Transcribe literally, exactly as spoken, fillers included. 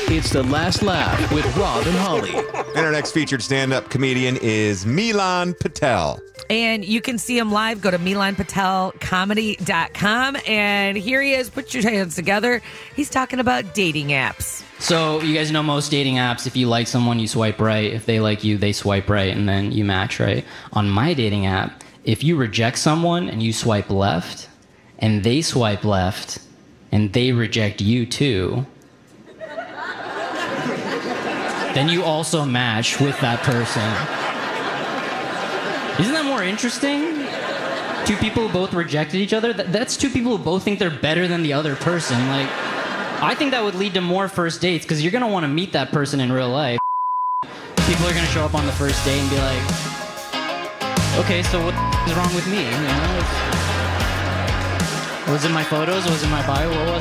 It's The Last Laugh with Rob and Holly. And our next featured stand-up comedian is Milan Patel. And you can see him live. Go to milan patel comedy dot com. And here he is. Put your hands together. He's talking about dating apps. So you guys know most dating apps, if you like someone, you swipe right. If they like you, they swipe right, and then you match, right? On my dating app, if you reject someone and you swipe left, and they swipe left, and they reject you too, then you also match with that person. Isn't that more interesting? Two people who both rejected each other? That, that's two people who both think they're better than the other person. Like, I think that would lead to more first dates, because you're going to want to meet that person in real life. People are going to show up on the first date and be like, okay, so what is wrong with me? You know? Was it my photos? Was it my bio? What was